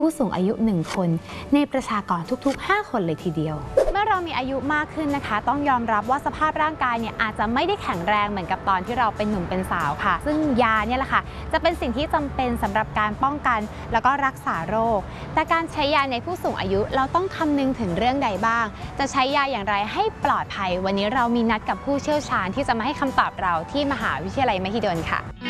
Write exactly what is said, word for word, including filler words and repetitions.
ผู้สูงอายุหนึ่งคนในประชากรทุกๆห้าคนเลยทีเดียวเมื่อเรามีอายุมากขึ้นนะคะต้องยอมรับว่าสภาพร่างกายเนี่ยอาจจะไม่ได้แข็งแรงเหมือนกับตอนที่เราเป็นหนุ่มเป็นสาวค่ะซึ่งยาเนี่ยแหละค่ะจะเป็นสิ่งที่จำเป็นสำหรับการป้องกันแล้วก็รักษาโรคแต่การใช้ยาในผู้สูงอายุเราต้องคำนึงถึงเรื่องใดบ้างจะใช้ยาอย่างไรให้ปลอดภัยวันนี้เรามีนัดกับผู้เชี่ยวชาญที่จะมาให้คำตอบเราที่มหาวิทยาลัยมหิดลค่ะ